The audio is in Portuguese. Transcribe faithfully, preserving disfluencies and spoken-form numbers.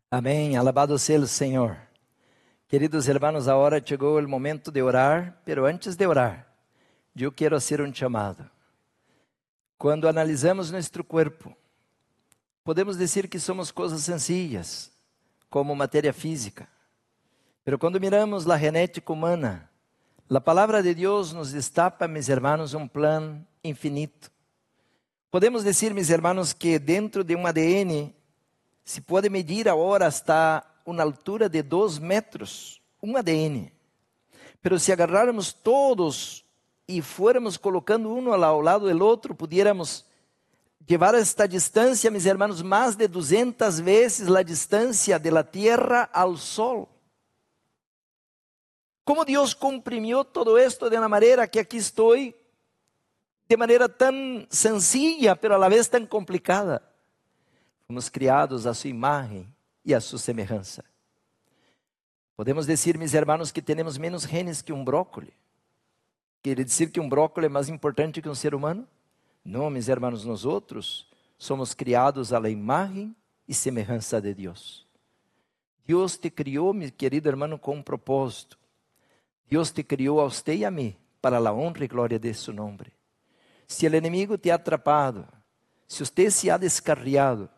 Amém, alabado seja o Senhor. Queridos hermanos, agora chegou o momento de orar, pero antes de orar, eu quero fazer um chamado. Quando analisamos nosso corpo, podemos dizer que somos coisas sencillas, como matéria física. Pero quando miramos a genética humana, a palavra de Deus nos destapa, mis hermanos, um plano infinito. Podemos dizer, mis hermanos, que dentro de um A D N, se pode medir agora hasta uma altura de dois metros, um A D N. Pero se agarrarmos todos e fôramos colocando um ao lado do outro, pudiéramos levar esta distância, mis hermanos, mais de duzentas vezes a distância de la Tierra ao Sol. Como Deus comprimiu todo esto de uma maneira que aqui estou, de maneira tão sencilla, pero a la vez tão complicada. Fomos criados a sua imagem e a sua semelhança. Podemos dizer, mis hermanos, que temos menos genes que um brócolis. Quer dizer que um brócolis é mais importante que um ser humano? Não, mis hermanos, nós outros somos criados à imagem e semelhança de Deus. Deus te criou, meu querido irmão, com um propósito. Deus te criou a você e a mim para a honra e glória de seu nome. Se o inimigo te ha atrapado, se você se ha descarriado,